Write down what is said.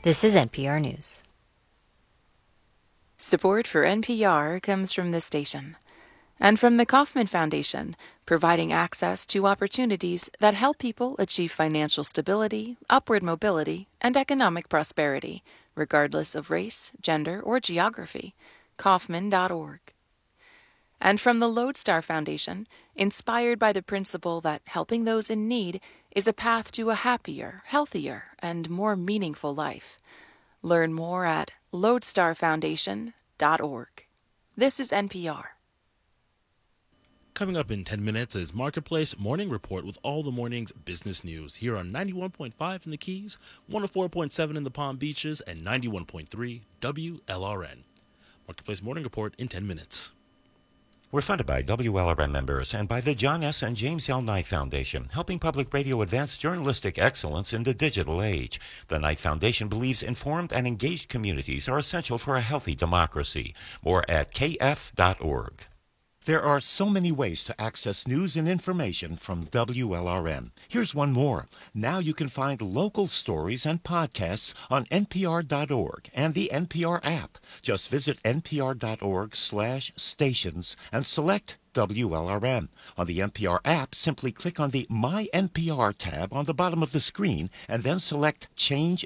This is NPR News. Support for NPR comes from this station and from the Kauffman Foundation, providing access to opportunities that help people achieve financial stability, upward mobility, and economic prosperity, regardless of race, gender, or geography. Kauffman.org. And from the Lodestar Foundation, inspired by the principle that helping those in need is a path to a happier, healthier, and more meaningful life. Learn more at lodestarfoundation.org. This is NPR. Coming up in 10 minutes is Marketplace Morning Report with all the morning's business news here on 91.5 in the Keys, 104.7 in the Palm Beaches, and 91.3 WLRN. Marketplace Morning Report in 10 minutes. We're funded by WLRN members and by the John S. and James L. Knight Foundation, helping public radio advance journalistic excellence in the digital age. The Knight Foundation believes informed and engaged communities are essential for a healthy democracy. More at kf.org. There are so many ways to access news and information from WLRN. Here's one more. Now you can find local stories and podcasts on npr.org and the NPR app. Just visit npr.org/stations and select WLRN. On the NPR app, simply click on the My NPR tab on the bottom of the screen and then select Change